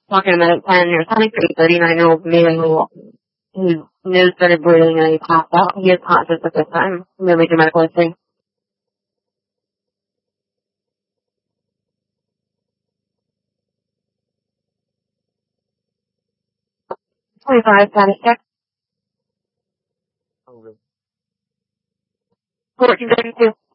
talking about it 10 years. I think a 39-year-old male whose nose started bleeding and he passed out. He is conscious at this time. No major medical history. 25 status check. 1432.